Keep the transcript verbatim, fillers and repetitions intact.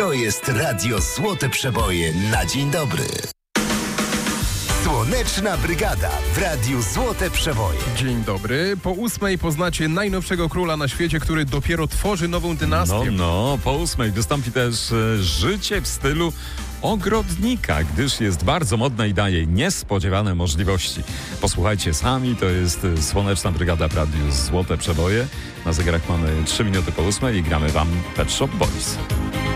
To jest Radio Złote Przeboje na dzień dobry. Słoneczna Brygada w Radiu Złote Przeboje. Dzień dobry. Po ósmej poznacie najnowszego króla na świecie, który dopiero tworzy nową dynastię. No, no, po ósmej wystąpi też e, życie w stylu ogrodnika, gdyż jest bardzo modna i daje niespodziewane możliwości. Posłuchajcie sami, to jest e, Słoneczna Brygada w Radiu Złote Przeboje. Na zegarach mamy trzy minuty po ósmej i gramy wam Pet Shop Boys.